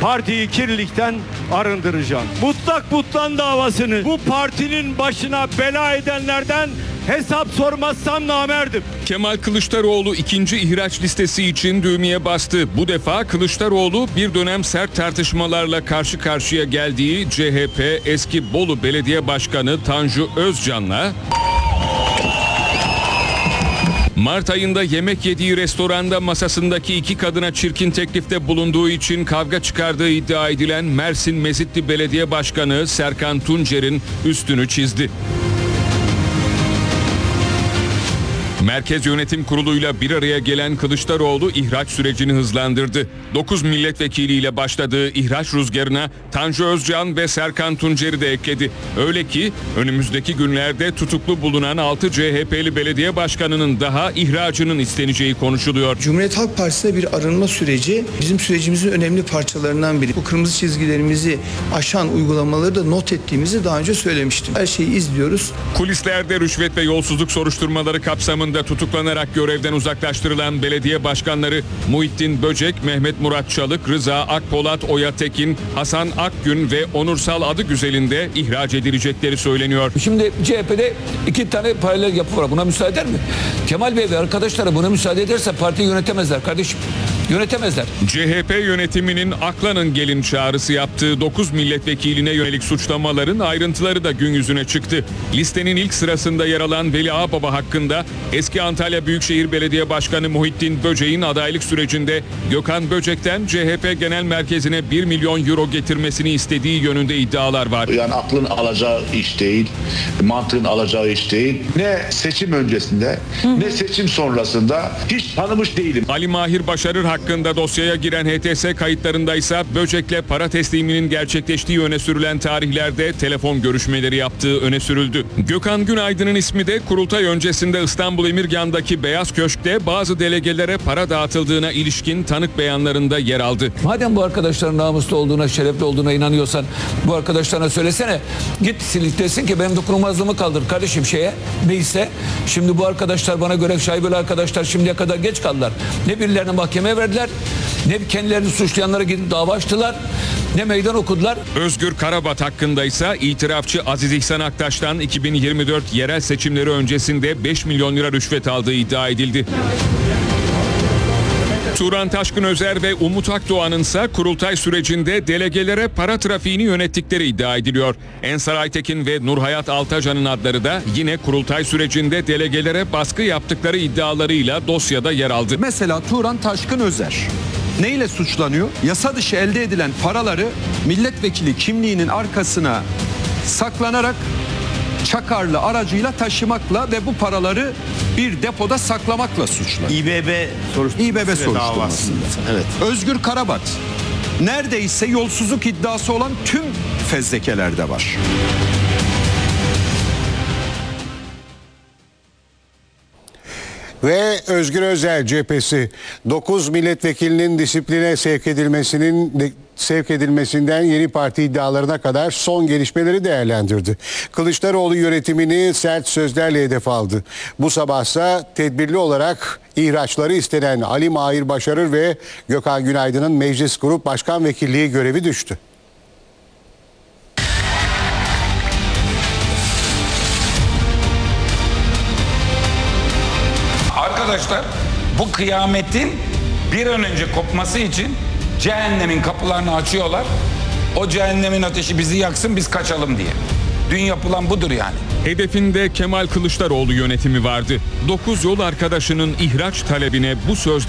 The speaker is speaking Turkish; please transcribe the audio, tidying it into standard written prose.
partiyi kirlilikten arındıracağım. Mutlak Butlan davasını bu partinin başına bela edenlerden hesap sormazsam namerdim. Kemal Kılıçdaroğlu ikinci ihraç listesi için düğmeye bastı. Bu defa Kılıçdaroğlu bir dönem sert tartışmalarla karşı karşıya geldiği CHP eski Bolu Belediye Başkanı Tanju Özcan'la Mart ayında yemek yediği restoranda masasındaki iki kadına çirkin teklifte bulunduğu için kavga çıkardığı iddia edilen Mersin Mezitli Belediye Başkanı Serkan Tuncer'in üstünü çizdi. Merkez Yönetim Kurulu'yla bir araya gelen Kılıçdaroğlu ihraç sürecini hızlandırdı. 9 milletvekiliyle başladığı ihraç rüzgarına Tanju Özcan ve Serkan Tuncer'i de ekledi. Öyle ki önümüzdeki günlerde tutuklu bulunan 6 CHP'li belediye başkanının daha ihracının isteneceği konuşuluyor. Cumhuriyet Halk Partisi'nde bir arınma süreci bizim sürecimizin önemli parçalarından biri. Bu kırmızı çizgilerimizi aşan uygulamaları da not ettiğimizi daha önce söylemiştim. Her şeyi izliyoruz. Kulislerde rüşvet ve yolsuzluk soruşturmaları kapsamında tutuklanarak görevden uzaklaştırılan belediye başkanları Muhittin Böcek, Mehmet Murat Çalık, Rıza Akpolat, Oya Tekin, Hasan Akgün ve Onursal Adıgüzel'in de ihraç edilecekleri söyleniyor. Şimdi CHP'de iki tane paralel yapı var. Buna müsaade eder mi? Kemal Bey ve arkadaşları buna müsaade ederse partiyi yönetemezler kardeşim. Yönetemezler. CHP yönetiminin aklanın gelin çağrısı yaptığı 9 milletvekiline yönelik suçlamaların ayrıntıları da gün yüzüne çıktı. Listenin ilk sırasında yer alan Veli Ağbaba hakkında eski Antalya Büyükşehir Belediye Başkanı Muhittin Böcek'in adaylık sürecinde Gökhan Böcek'ten CHP Genel Merkezi'ne 1 milyon euro getirmesini istediği yönünde iddialar var. Yani aklın alacağı iş değil, mantığın alacağı iş değil. Ne seçim öncesinde ne seçim sonrasında hiç tanımış değilim. Ali Mahir Başarır hakkında dosyaya giren HTS kayıtlarında ise Böcek'le para tesliminin gerçekleştiği öne sürülen tarihlerde telefon görüşmeleri yaptığı öne sürüldü. Gökhan Günaydın'ın ismi de kurultay öncesinde İstanbul Emirgan'daki Beyaz Köşk'te bazı delegelere para dağıtıldığına ilişkin tanık beyanlarında yer aldı. Madem bu arkadaşların namuslu olduğuna, şerefli olduğuna inanıyorsan bu arkadaşlarına söylesene. Git desin ki benim dokunulmazlığımı kaldır kardeşim neyse. Şimdi bu arkadaşlar bana göre şaibeli arkadaşlar şimdiye kadar geç kaldılar. Ne birilerini mahkemeye verdiler, ne kendilerini suçlayanlara gidip dava açtılar, ne meydan okudular. Özgür Karabat hakkında ise itirafçı Aziz İhsan Aktaş'tan 2024 yerel seçimleri öncesinde 5 milyon lira rüşvet aldığı iddia edildi. Turan Taşkın Özer ve Umut Akdoğan'ın ise kurultay sürecinde delegelere para trafiğini yönettikleri iddia ediliyor. Ensar Aytekin ve Nurhayat Altacan'ın adları da yine kurultay sürecinde delegelere baskı yaptıkları iddialarıyla dosyada yer aldı. Mesela Turan Taşkın Özer neyle suçlanıyor? Yasa dışı elde edilen paraları milletvekili kimliğinin arkasına saklanarak çakarlı aracıyla taşımakla ve bu paraları bir depoda saklamakla suçlanıyor. İBB soruşturmasında. Evet. Özgür Karabat neredeyse yolsuzluk iddiası olan tüm fezlekelerde var. Ve Özgür Özel cephesi 9 milletvekilinin disipline sevk edilmesinden yeni parti iddialarına kadar son gelişmeleri değerlendirdi. Kılıçdaroğlu yönetimini sert sözlerle hedef aldı. Bu sabahsa tedbirli olarak ihraçları istenen Ali Mahir Başarır ve Gökhan Günaydın'ın Meclis Grup Başkan Vekilliği görevi düştü. Arkadaşlar bu kıyametin bir an önce kopması için cehennemin kapılarını açıyorlar. O cehennemin ateşi bizi yaksın biz kaçalım diye. Dün yapılan budur yani. Hedefinde Kemal Kılıçdaroğlu yönetimi vardı. 9 yol arkadaşının ihraç talebine bu söz